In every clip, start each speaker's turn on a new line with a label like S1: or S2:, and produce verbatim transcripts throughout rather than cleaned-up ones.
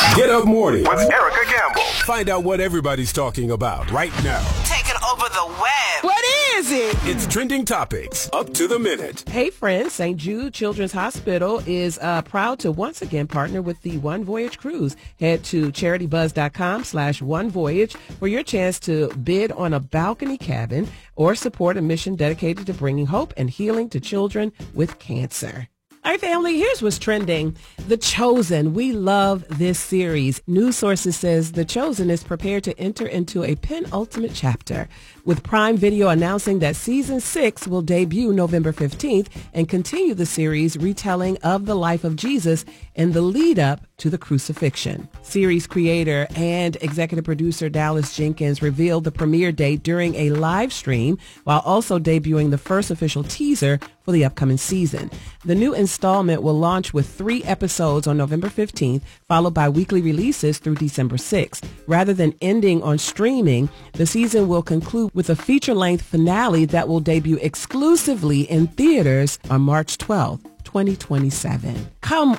S1: Get Up Morning
S2: with Erica Campbell.
S1: Find out what everybody's talking about right now.
S3: Taking over the web.
S4: What is it?
S1: It's Trending Topics, up to the minute.
S4: Hey friends, Saint Jude Children's Hospital is uh, proud to once again partner with the One Voyage Cruise. Head to charitybuzz.com slash one voyage for your chance to bid on a balcony cabin or support a mission dedicated to bringing hope and healing to children with cancer. All right, family, here's what's trending. The Chosen. We love this series. News sources says The Chosen is prepared to enter into a penultimate chapter, with Prime Video announcing that season six will debut November fifteenth and continue the series retelling of the life of Jesus in the lead up to the crucifixion. Series creator and executive producer Dallas Jenkins revealed the premiere date during a live stream while also debuting the first official teaser for the upcoming season. The new installment will launch with three episodes on November fifteenth, followed by weekly releases through December sixth. Rather than ending on streaming, the season will conclude with a feature-length finale that will debut exclusively in theaters on March twelfth. twenty twenty-seven. Come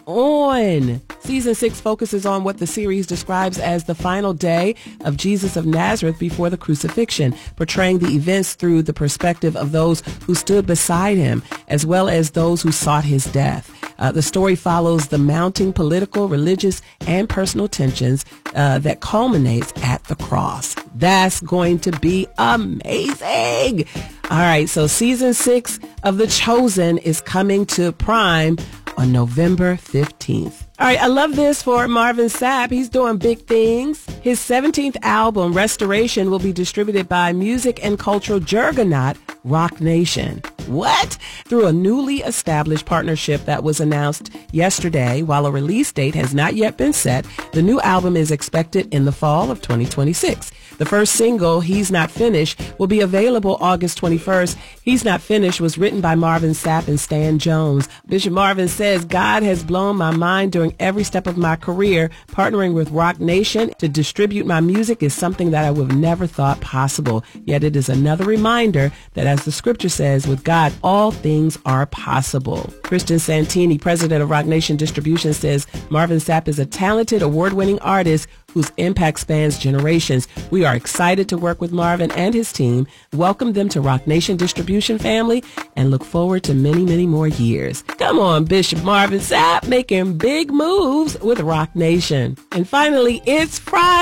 S4: on! Season six focuses on what the series describes as the final day of Jesus of Nazareth before the crucifixion, portraying the events through the perspective of those who stood beside him, as well as those who sought his death. Uh, the story follows the mounting political, religious, and personal tensions uh, that culminates at the cross. That's going to be amazing! All right, so season six of The Chosen is coming to Prime on November fifteenth. All right, I love this for Marvin Sapp. He's doing big things. His seventeenth album, Restoration, will be distributed by music and cultural juggernaut Roc Nation. What? Through a newly established partnership that was announced yesterday, while a release date has not yet been set, the new album is expected in the fall of twenty twenty-six. The first single, He's Not Finished, will be available August twenty-first. He's Not Finished was written by Marvin Sapp and Stan Jones. Bishop Marvin says, God has blown my mind during every step of my career. Partnering with Roc Nation to distribute my music is something that I would have never thought possible. Yet it is another reminder that, as the scripture says, with God, all things are possible. Christian Santini, president of Roc Nation Distribution, says Marvin Sapp is a talented, award-winning artist whose impact spans generations. We are excited to work with Marvin and his team, welcome them to Roc Nation Distribution family, and look forward to many, many more years. Come on, Bishop Marvin Sapp, making big moves with Roc Nation. And finally, it's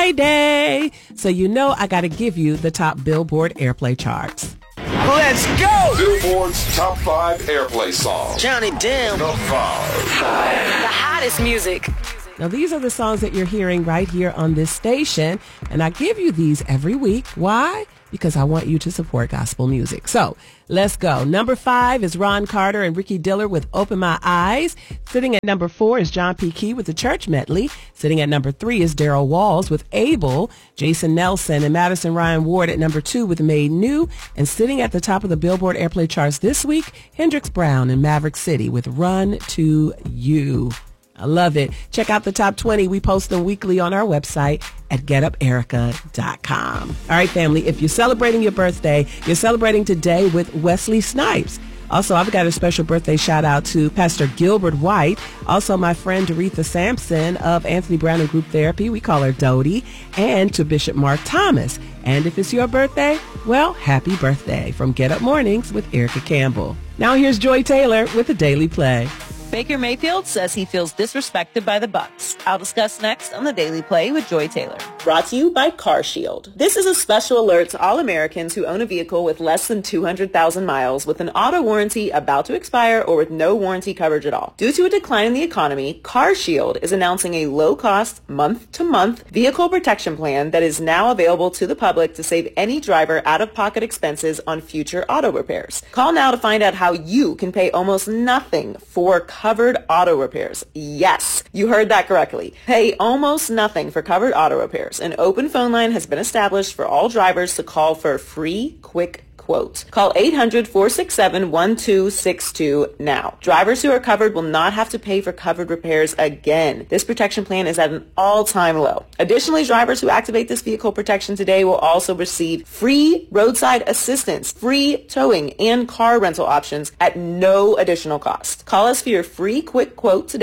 S4: Friday, so you know I got to give you the top Billboard airplay charts.
S2: Let's go! Billboard's top five airplay songs.
S3: Johnny Damn.
S2: The five.
S3: The hottest music.
S4: Now, these are the songs that you're hearing right here on this station, and I give you these every week. Why? Because I want you to support gospel music. So, let's go. Number five is Ron Carter and Ricky Diller with Open My Eyes. Sitting at number four is John P. Key with the Church Medley. Sitting at number three is Daryl Walls with Abel. Jason Nelson and Madison Ryan Ward at number two with Made New. And sitting at the top of the Billboard airplay charts this week, Hendrix Brown and Maverick City with Run to You. I love it. Check out the top twenty. We post them weekly on our website at get up erica dot com. All right, family, if you're celebrating your birthday, you're celebrating today with Wesley Snipes. Also, I've got a special birthday shout out to Pastor Gilbert White. Also, my friend Doretha Sampson of Anthony Brown and Group Therapy. We call her Dodie. And to Bishop Mark Thomas. And if it's your birthday, well, happy birthday from Get Up Mornings with Erica Campbell. Now here's Joy Taylor with the Daily Play.
S5: Baker Mayfield says he feels disrespected by the Bucs. I'll discuss next on the Daily Play with Joy Taylor.
S6: Brought to you by CarShield. This is a special alert to all Americans who own a vehicle with less than two hundred thousand miles with an auto warranty about to expire or with no warranty coverage at all. Due to a decline in the economy, CarShield is announcing a low-cost, month-to-month vehicle protection plan that is now available to the public to save any driver out-of-pocket expenses on future auto repairs. Call now to find out how you can pay almost nothing for covered auto repairs. Yes, you heard that correctly. Pay almost nothing for covered auto repairs. An open phone line has been established for all drivers to call for a free, quick quote. Call eight hundred, four six seven, one two six two now. Drivers who are covered will not have to pay for covered repairs again. This protection plan is at an all-time low. Additionally, drivers who activate this vehicle protection today will also receive free roadside assistance, free towing, and car rental options at no additional cost. Call us for your free quick quote today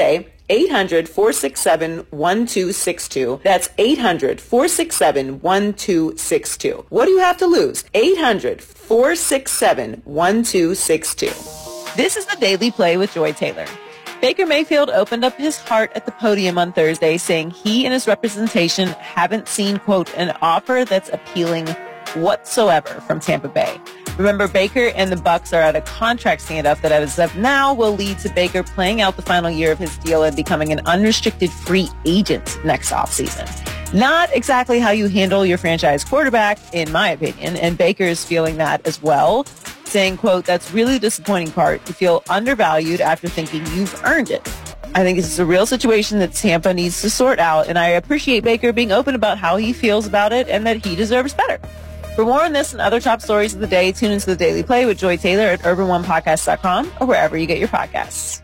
S6: eight hundred, four six seven, one two six two. That's eight hundred, four six seven, one two six two. What do you have to lose? eight hundred, four six seven, one two six two.
S5: This is the Daily Play with Joy Taylor. Baker Mayfield opened up his heart at the podium on Thursday, saying he and his representation haven't seen, quote, an offer that's appealing whatsoever from Tampa Bay. Remember, Baker and the Bucs are at a contract stand-up that as of now will lead to Baker playing out the final year of his deal and becoming an unrestricted free agent next offseason. Not exactly how you handle your franchise quarterback, in my opinion, and Baker is feeling that as well, saying, quote, that's really the disappointing part. You feel undervalued after thinking you've earned it. I think this is a real situation that Tampa needs to sort out, and I appreciate Baker being open about how he feels about it and that he deserves better. For more on this and other top stories of the day, tune into the Daily Play with Joy Taylor at urban one podcast dot com or wherever you get your podcasts.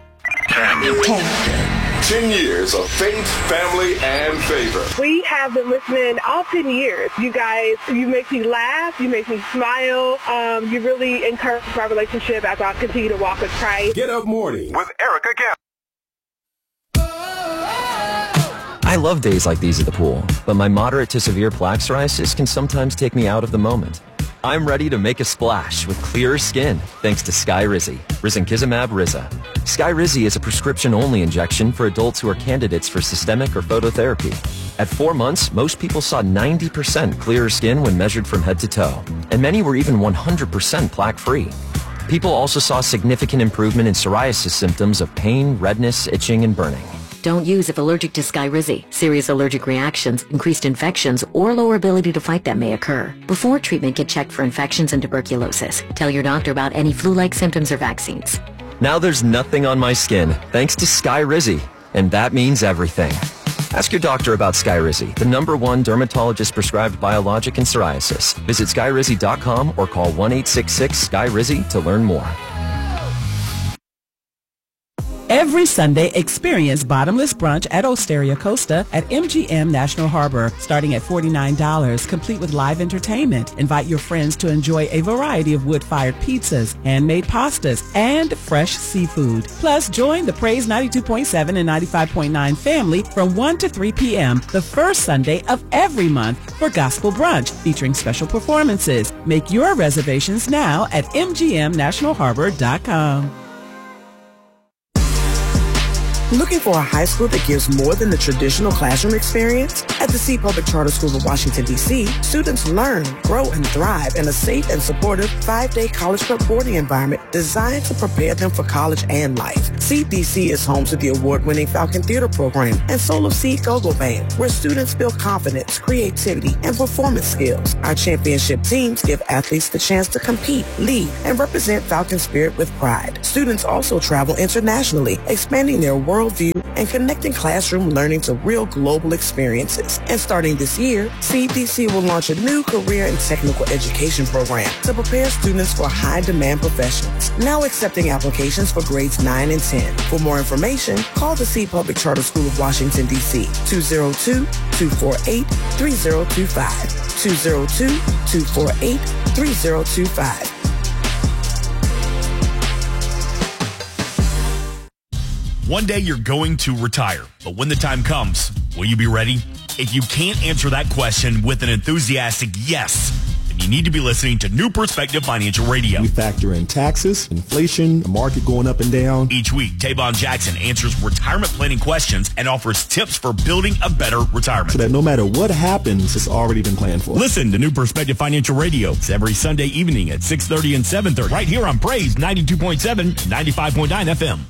S2: Ten years of faith, family, and favor.
S7: We have been listening all ten years. You guys, you make me laugh. You make me smile. Um, you really encourage my relationship as I continue to walk with Christ.
S1: Get Up Morning
S2: With Erica Campbell.
S8: I love days like these at the pool, but my moderate to severe plaque psoriasis can sometimes take me out of the moment. I'm ready to make a splash with clearer skin thanks to Skyrizi, risankizumab Riza. Skyrizi is a prescription-only injection for adults who are candidates for systemic or phototherapy. At four months, most people saw ninety percent clearer skin when measured from head to toe, and many were even one hundred percent plaque-free. People also saw significant improvement in psoriasis symptoms of pain, redness, itching, and burning.
S9: Don't use if allergic to Skyrizi. Serious allergic reactions, increased infections, or lower ability to fight them may occur. Before treatment, get checked for infections and tuberculosis. Tell your doctor about any flu-like symptoms or vaccines.
S8: Now there's nothing on my skin thanks to Skyrizi, and that means everything. Ask your doctor about Skyrizi, the number one dermatologist-prescribed biologic in psoriasis. Visit skyrizi dot com or call one eight six six, S K Y R I Z I to learn more.
S4: Every Sunday, experience bottomless brunch at Osteria Costa at M G M National Harbor, starting at forty-nine dollars, complete with live entertainment. Invite your friends to enjoy a variety of wood-fired pizzas, handmade pastas, and fresh seafood. Plus, join the Praise ninety-two point seven and ninety-five point nine family from one to three p.m. the first Sunday of every month for Gospel Brunch, featuring special performances. Make your reservations now at m g m national harbor dot com.
S10: Looking for a high school that gives more than the traditional classroom experience? At the C Public Charter School of Washington, D C, students learn, grow, and thrive in a safe and supportive five-day college prep boarding environment designed to prepare them for college and life. C D C is home to the award-winning Falcon Theater Program and Soul of Seed Go-Go Band, where students build confidence, creativity, and performance skills. Our championship teams give athletes the chance to compete, lead, and represent Falcon spirit with pride. Students also travel internationally, expanding their world view and connecting classroom learning to real global experiences. And starting this year, C D C will launch a new career and technical education program to prepare students for high-demand professions. Now accepting applications for grades nine and ten. For more information, call the C Public Charter School of Washington, D C, two oh two, two four eight, three oh two five, two oh two, two four eight, three oh two five.
S11: One day you're going to retire, but when the time comes, will you be ready? If you can't answer that question with an enthusiastic yes, then you need to be listening to New Perspective Financial Radio.
S12: We factor in taxes, inflation, the market going up and down.
S11: Each week, Tavon Jackson answers retirement planning questions and offers tips for building a better retirement.
S12: So that no matter what happens, it's already been planned for.
S11: Listen to New Perspective Financial Radio. It's every Sunday evening at six thirty and seven thirty, right here on Praise ninety-two point seven, ninety-five point nine F M.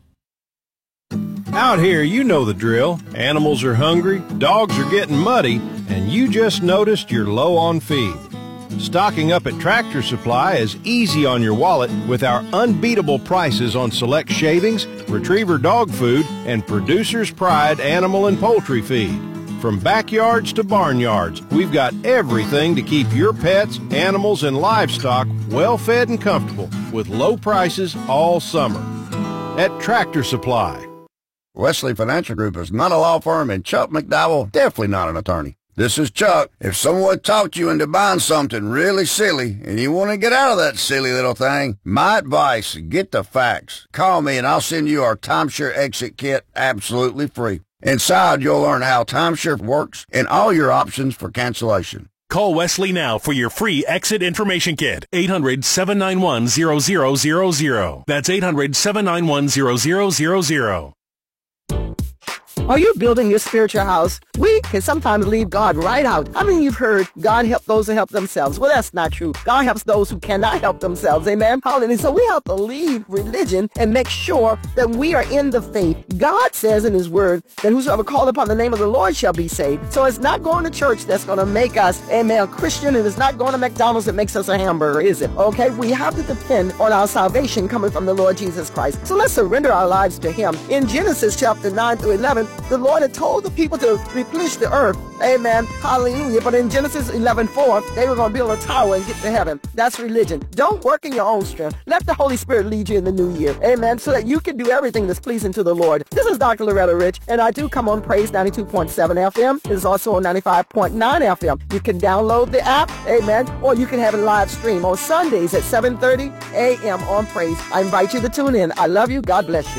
S13: Out here, you know the drill. Animals are hungry, dogs are getting muddy, and you just noticed you're low on feed. Stocking up at Tractor Supply is easy on your wallet with our unbeatable prices on select shavings, retriever dog food, and Producer's Pride animal and poultry feed. From backyards to barnyards, we've got everything to keep your pets, animals, and livestock well fed and comfortable with low prices all summer. At Tractor Supply.
S14: Wesley Financial Group is not a law firm, and Chuck McDowell definitely not an attorney. This is Chuck. If someone talked you into buying something really silly and you want to get out of that silly little thing, my advice, get the facts. Call me and I'll send you our timeshare exit kit absolutely free. Inside, you'll learn how timeshare works and all your options for cancellation.
S1: Call Wesley now for your free exit information kit. eight hundred, seven nine one, zero zero zero zero. That's eight hundred, seven nine one, zero zero zero zero.
S15: Are you building your spiritual house? We can sometimes leave God right out. I mean, you've heard God help those who help themselves. Well, that's not true. God helps those who cannot help themselves. Amen. Hallelujah. So we have to leave religion and make sure that we are in the faith. God says in his word that whosoever called upon the name of the Lord shall be saved. So it's not going to church that's going to make us, amen, a Christian, and it's not going to McDonald's that makes us a hamburger, is it? Okay? We have to depend on our salvation coming from the Lord Jesus Christ. So let's surrender our lives to him. In Genesis chapter nine through eleven, the Lord had told the people to replenish the earth. Amen. Hallelujah. But in Genesis eleven four, they were going to build a tower and get to heaven. That's religion. Don't work in your own strength. Let the Holy Spirit lead you in the new year. Amen. So that you can do everything that's pleasing to the Lord. This is Doctor Loretta Rich, and I do come on Praise ninety-two point seven F M. It is also on ninety-five point nine F M. You can download the app. Amen. Or you can have a live stream on Sundays at seven thirty A M on Praise. I invite you to tune in. I love you. God bless you.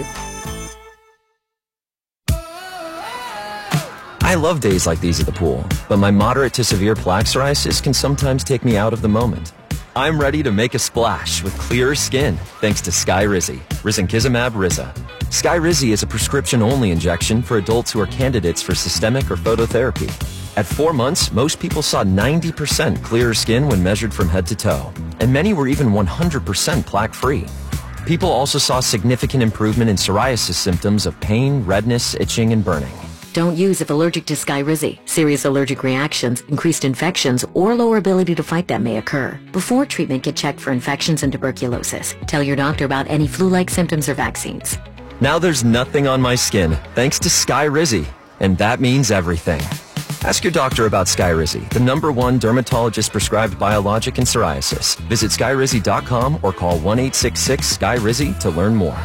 S8: I love days like these at the pool, but my moderate to severe plaque psoriasis can sometimes take me out of the moment. I'm ready to make a splash with clearer skin thanks to Skyrizi, Risankizumab Riza. Skyrizi is a prescription-only injection for adults who are candidates for systemic or phototherapy. At four months, most people saw ninety percent clearer skin when measured from head to toe, and many were even one hundred percent plaque-free. People also saw significant improvement in psoriasis symptoms of pain, redness, itching, and burning.
S9: Don't use if allergic to Skyrizi. Serious allergic reactions, increased infections, or lower ability to fight them may occur. Before treatment, get checked for infections and tuberculosis. Tell your doctor about any flu-like symptoms or vaccines.
S8: Now there's nothing on my skin thanks to Skyrizi, and that means everything. Ask your doctor about Skyrizi, the number one dermatologist-prescribed biologic in psoriasis. Visit skyrizi dot com or call one eight six six, S K Y R I Z Y to learn more.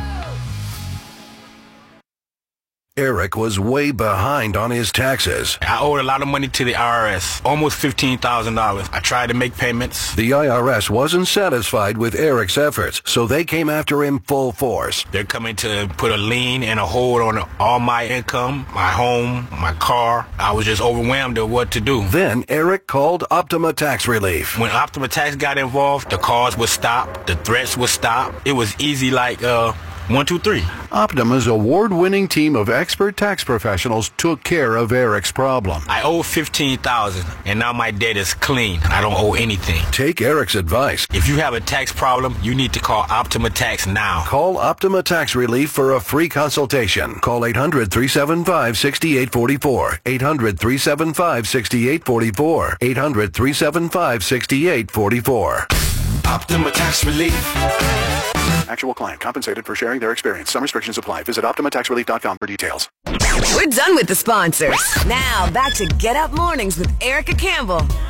S16: Eric was way behind on his taxes.
S17: I owed a lot of money to the I R S, almost fifteen thousand dollars. I tried to make payments.
S16: The I R S wasn't satisfied with Eric's efforts, so they came after him full force.
S17: They're coming to put a lien and a hold on all my income, my home, my car. I was just overwhelmed at what to do.
S16: Then Eric called Optima Tax Relief.
S17: When Optima Tax got involved, the calls would stop, the threats would stop. It was easy like, uh... One, two, three.
S16: Optima's award-winning team of expert tax professionals took care of Eric's problem.
S17: I owe fifteen thousand dollars, and now my debt is clean. I don't owe anything.
S16: Take Eric's advice.
S17: If you have a tax problem, you need to call Optima Tax now.
S16: Call Optima Tax Relief for a free consultation. Call eight hundred, three seven five, six eight four four. eight hundred, three seven five, six eight four four. eight hundred, three seven five, six eight four four.
S2: Optima Tax Relief.
S18: Actual client compensated for sharing their experience. Some restrictions apply. Visit optima tax relief dot com for details.
S3: We're done with the sponsors. Now back to Get Up Mornings with Erica Campbell.